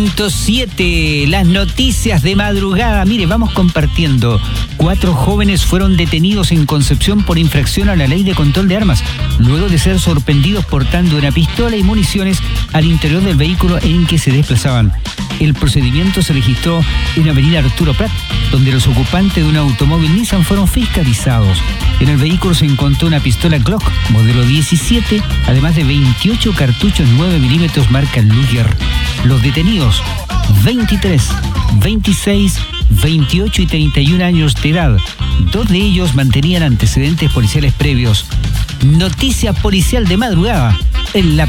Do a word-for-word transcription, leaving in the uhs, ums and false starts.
siete, las noticias de madrugada. Mire, vamos compartiendo. Cuatro jóvenes fueron detenidos en Concepción por infracción a la ley de control de armas, luego de ser sorprendidos portando una pistola y municiones al interior del vehículo en que se desplazaban. El procedimiento se registró en Avenida Arturo Prat, donde los ocupantes de un automóvil Nissan fueron fiscalizados. En el vehículo se encontró una pistola Glock modelo diecisiete, además de veintiocho cartuchos nueve milímetros marca Luger. Los detenidos, veintitrés, veintiséis, veintiocho y treinta y un años de edad. Dos de ellos mantenían antecedentes policiales previos. Noticia policial de madrugada en la